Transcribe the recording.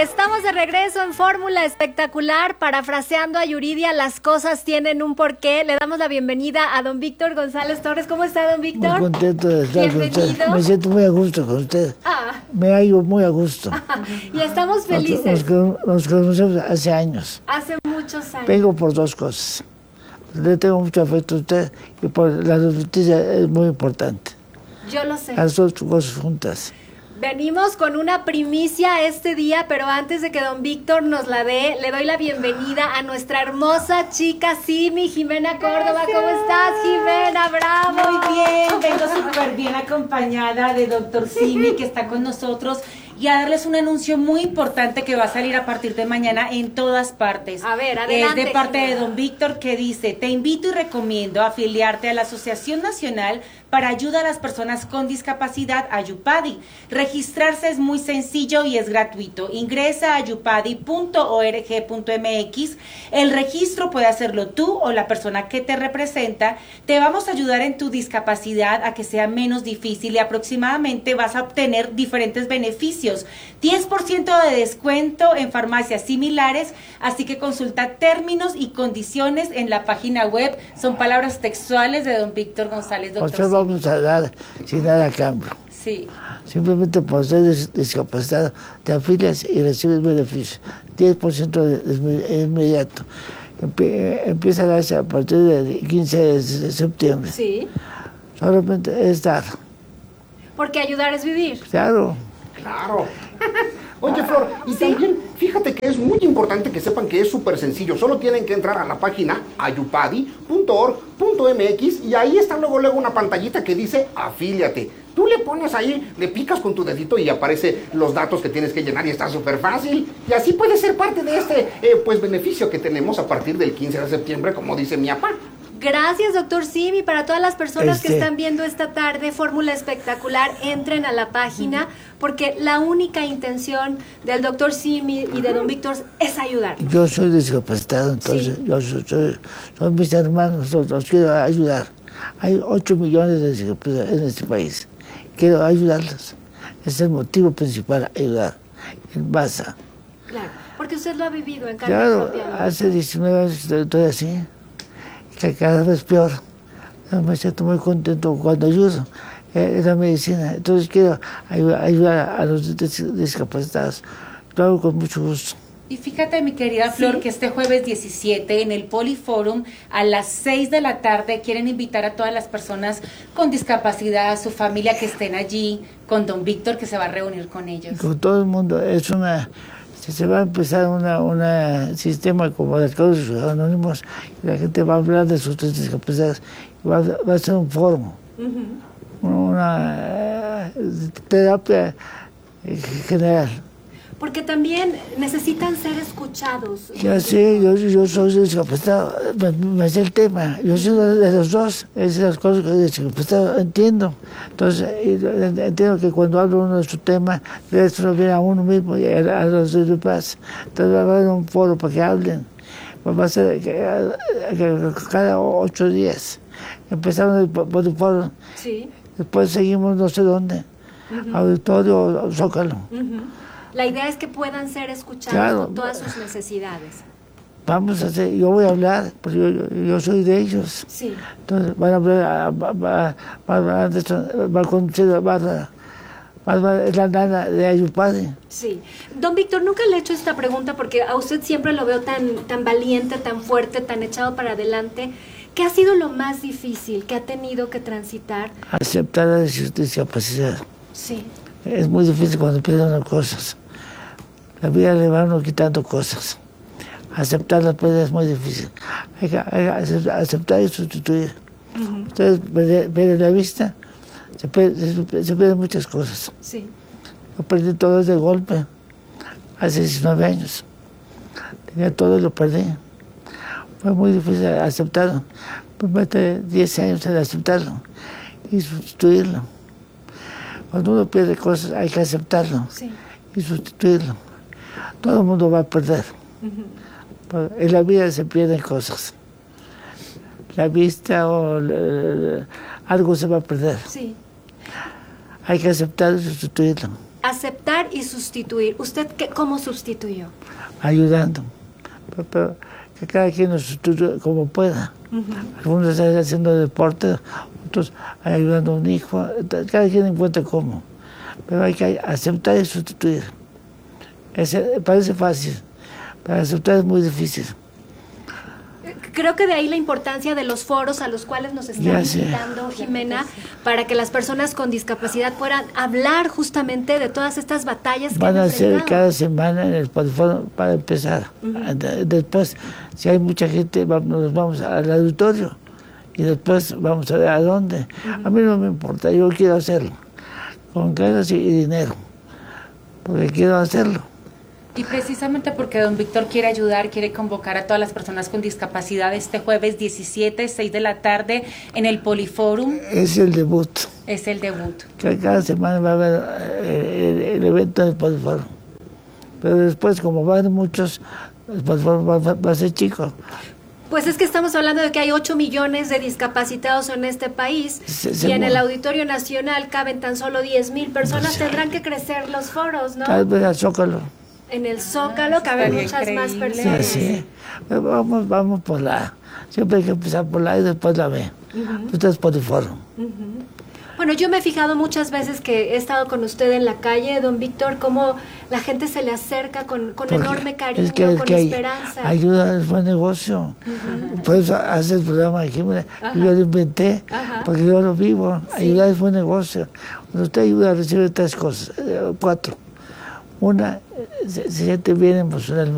Estamos de regreso en Fórmula Espectacular, parafraseando a Yuridia, las cosas tienen un porqué. Le damos la bienvenida a don Víctor González Torres. ¿Cómo está, don Víctor? Muy contento de estar Bienvenido. con usted. Me siento muy a gusto con usted. Me hallo muy a gusto. Y estamos felices. Nos conocemos hace años. Hace muchos años. Vengo por dos cosas. Le tengo mucho afecto a usted y por la noticia es muy importante. Yo lo sé. Las dos cosas juntas. Venimos con una primicia este día, pero antes de que don Víctor nos la dé, le doy la bienvenida a nuestra hermosa chica Simi, Jimena Córdoba. Gracias. ¿Cómo estás, Jimena? ¡Bravo! Muy bien, vengo súper bien acompañada de doctor Simi, que está con nosotros, y a darles un anuncio muy importante que va a salir a partir de mañana en todas partes. A ver, adelante. Es de parte Jimena. de don Víctor, que dice: te invito y recomiendo afiliarte a la Asociación Nacional para Ayuda a las Personas con Discapacidad, Ayupadi. Registrarse es muy sencillo y es gratuito. Ingresa a ayupadi.org.mx. El registro puede hacerlo tú o la persona que te representa. Te vamos a ayudar en tu discapacidad a que sea menos difícil y aproximadamente vas a obtener diferentes beneficios. 10% de descuento en farmacias similares, así que consulta términos y condiciones en la página web. Son palabras textuales de don Víctor González, doctor. Nosotros vamos a dar sin nada a cambio. Sí. Simplemente por ser discapacitado, te afilias y recibes beneficios. 10% de inmediato. Empieza a darse a partir del 15 de septiembre. Sí. Solamente es dar. Porque ayudar es vivir. Claro. Claro. Oye, Flor, y también fíjate que es muy importante que sepan que es súper sencillo. Solo tienen que entrar a la página ayupadi.org.mx y ahí está luego una pantallita que dice afíliate. Tú le pones ahí, le picas con tu dedito y aparece los datos que tienes que llenar y está súper fácil. Y así puedes ser parte de este beneficio que tenemos a partir del 15 de septiembre, como dice mi papá. Gracias, doctor Simi. Para todas las personas que están viendo esta tarde Fórmula Espectacular, entren a la página, porque la única intención del doctor Simi y de don Víctor es ayudar. Yo soy discapacitado, entonces sí. son mis hermanos, los quiero ayudar. Hay 8 millones de discapacitados en este país. Quiero ayudarlos. Es el motivo principal, ayudar. En masa. Claro, porque usted lo ha vivido en carne propia. Claro, hace 19 años estoy así. Que cada vez peor. Me siento muy contento cuando ayudo en la medicina. Entonces quiero ayudar a los discapacitados. Lo hago con mucho gusto. Y fíjate, mi querida Flor, que este jueves 17 en el Poliforum a las 6 de la tarde quieren invitar a todas las personas con discapacidad, a su familia, que estén allí con don Víctor, que se va a reunir con ellos. Con todo el mundo. Se va a empezar un sistema como de Alcohólicos Anónimos, y la gente va a hablar de sus discapacidades. Va a ser un foro, una terapia general. Porque también necesitan ser escuchados. Ya sé, yo soy discapacitado, me sé el tema, yo soy de los dos, es las cosas que discapacitado entiendo. Entonces, entiendo que cuando habla uno de su tema, esto no viene a uno mismo y a los demás. Entonces va a haber un foro para que hablen. Va a ser cada 8 días. Empezamos por el foro, después seguimos no sé dónde, auditorio o Zócalo. La idea es que puedan ser escuchados con todas sus necesidades. Vamos a hacer, yo voy a hablar, porque yo soy de ellos. Sí. Entonces van a hablar, va a conocer es la nana de Ayupadi. Sí. Don Víctor, nunca le he hecho esta pregunta porque a usted siempre lo veo tan valiente, tan fuerte, tan echado para adelante. ¿Qué ha sido lo más difícil que ha tenido que transitar? Aceptar la discapacidad. Sí. Es muy difícil cuando pierden las cosas. La vida le va uno quitando cosas. Aceptar la pérdida es muy difícil. Hay que aceptar y sustituir. Entonces, ver la vista, se pierden muchas cosas. Sí. Lo perdí todo de golpe, hace 19 años. Tenía todo y lo perdí. Fue muy difícil aceptarlo. Me metí 10 años en aceptarlo y sustituirlo. Cuando uno pierde cosas hay que aceptarlo y sustituirlo. Todo el mundo va a perder. En la vida se pierden cosas. La vista o algo se va a perder. Sí. Hay que aceptarlo y sustituirlo. aceptar y sustituir. ¿Usted cómo sustituyó? Ayudando. Pero que cada quien nos sustituya como pueda. Algunos están haciendo deporte, otros ayudando a un hijo. Cada quien encuentra cómo. Pero hay que aceptar y sustituir. Parece fácil, pero aceptar es muy difícil. Creo que de ahí la importancia de los foros a los cuales nos están invitando, Jimena, para que las personas con discapacidad puedan hablar justamente de todas estas batallas que van a hacer cada semana en el foro para empezar. Después, si hay mucha gente, nos vamos al auditorio y después vamos a ver a dónde. A mí no me importa, yo quiero hacerlo, con ganas y dinero, porque quiero hacerlo. Y precisamente porque don Víctor quiere ayudar, quiere convocar a todas las personas con discapacidad este jueves 17, 6 de la tarde en el Poliforum. Es el debut. Es el debut. Cada semana va a haber el evento del Poliforum. Pero después, como van muchos, el Poliforum va a ser chico. Pues es que estamos hablando de que hay 8 millones de discapacitados en este país y en el Auditorio Nacional caben tan solo 10,000 personas. Tendrán que crecer los foros, ¿no? Tal vez al Zócalo. En el Zócalo caben muchas más personas. Sí. Vamos por la A. Siempre hay que empezar por la A y después la B. Usted es Poliforum. Bueno, yo me he fijado muchas veces que he estado con usted en la calle, don Víctor, cómo la gente se le acerca con enorme cariño, con esperanza. Ayuda es buen negocio. Por eso hace el programa de Jimena. Yo lo inventé, porque yo lo vivo. Ayudar es buen negocio. Cuando usted ayuda, recibe 3 cosas, 4. Una, se siente bien emocionalmente.